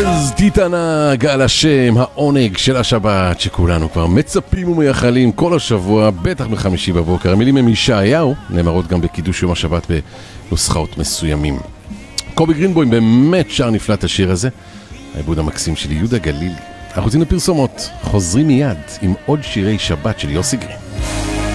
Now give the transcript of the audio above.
אז תתענג על השם, העונג של השבת שכולנו כבר מצפים ומייחלים כל השבוע, בטח בחמישי בבוקר. המילים הם ישעיהו, נאמרות גם בקידוש יום השבת בנוסחאות מסוימים. קובי גרינבוים באמת שר נפלא את השיר הזה, העיבוד המקסים של יהודה גלילי. אנחנו רוצים לפרסומות, חוזרים מיד עם עוד שירי שבת של יוסי גרין.